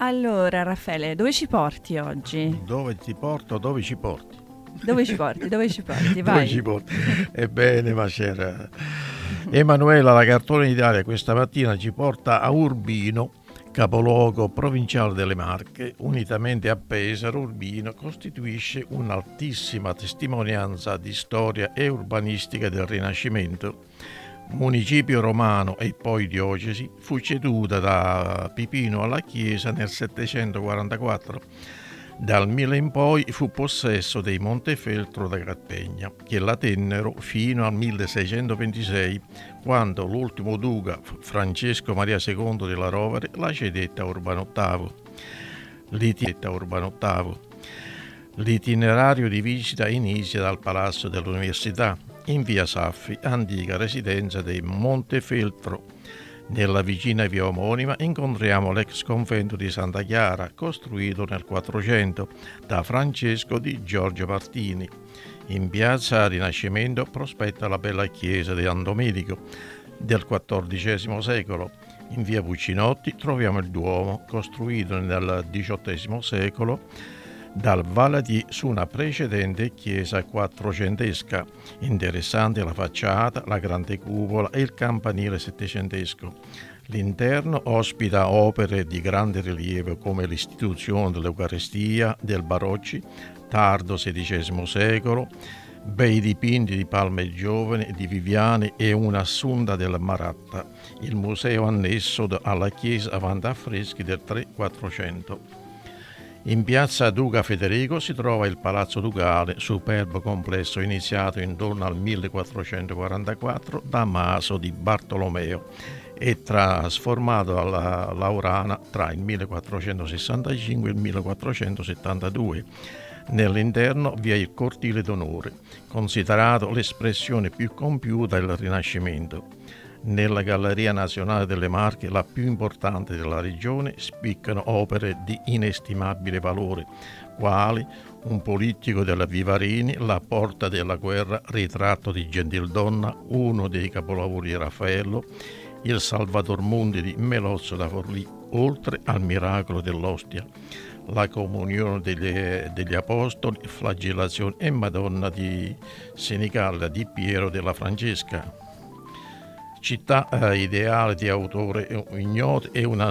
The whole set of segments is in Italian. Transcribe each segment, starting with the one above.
Allora, Raffaele, dove ci porti oggi? Dove ti porto, dove ci porti? Dove ci porti? Dove ci porti? Dove Vai. ci porti? Ebbene, ma c'era Emanuela, la cartolina d'Italia, questa mattina ci porta a Urbino, capoluogo provinciale delle Marche. Unitamente a Pesaro, Urbino costituisce un'altissima testimonianza di storia e urbanistica del Rinascimento. Municipio romano e poi diocesi, fu ceduta da Pipino alla Chiesa nel 744. Dal 1000 in poi fu possesso dei Montefeltro da Carpegna, che la tennero fino al 1626, quando l'ultimo duca, Francesco Maria II della Rovere, la cedette a Urbano VIII. L'itinerario di visita inizia dal Palazzo dell'Università, in via Saffi, antica residenza dei Montefeltro. Nella vicina via omonima incontriamo l'ex convento di Santa Chiara, costruito nel 400 da Francesco di Giorgio Martini. In piazza Rinascimento prospetta la bella chiesa di San Domenico del XIV secolo. In via Puccinotti troviamo il Duomo, costruito nel XVIII secolo dal Valadier su una precedente chiesa quattrocentesca. Interessante la facciata, la grande cupola e il campanile settecentesco. L'interno ospita opere di grande rilievo come l'istituzione dell'Eucaristia del Barocci, tardo XVI secolo, bei dipinti di Palme Giovane, di Viviani e un'assunta del Maratta, il museo annesso alla chiesa avanti affreschi del 300-400. In piazza Duca Federico si trova il Palazzo Ducale, superbo complesso iniziato intorno al 1444 da Maso di Bartolomeo e trasformato alla Laurana tra il 1465 e il 1472. Nell'interno vi è il Cortile d'Onore, considerato l'espressione più compiuta del Rinascimento. Nella Galleria Nazionale delle Marche, la più importante della regione, spiccano opere di inestimabile valore, quali un polittico della Vivarini, La Porta della Guerra, ritratto di Gentildonna, uno dei capolavori di Raffaello, il Salvator Mundi di Melozzo da Forlì, oltre al miracolo dell'Ostia, la comunione degli Apostoli, flagellazione e Madonna di Senicalla di Piero della Francesca. Città ideale di autore ignoto e uno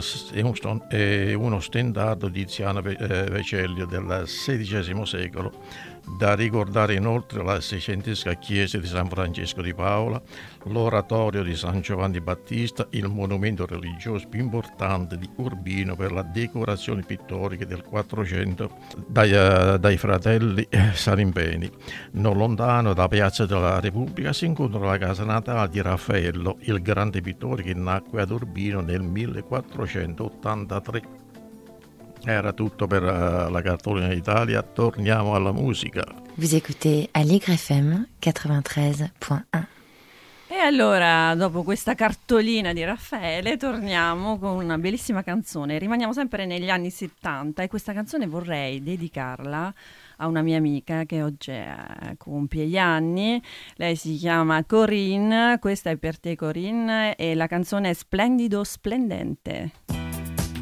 stendardo di Tiziano Vecellio del XVI secolo. Da ricordare inoltre la seicentesca chiesa di San Francesco di Paola, l'oratorio di San Giovanni Battista, il monumento religioso più importante di Urbino per la decorazione pittorica del 400 dai fratelli Salimbeni. Non lontano da Piazza della Repubblica si incontra la casa natale di Raffaello, il grande pittore che nacque ad Urbino nel 1483. Era tutto per la cartolina d'Italia, torniamo alla musica. Vous écoutez Allegre FM 93.1. E allora, dopo questa cartolina di Raffaele, torniamo con una bellissima canzone. Rimaniamo sempre negli anni 70 e questa canzone vorrei dedicarla a una mia amica che oggi compie gli anni. Lei si chiama Corinne, questa è per te Corinne e la canzone è Splendido Splendente.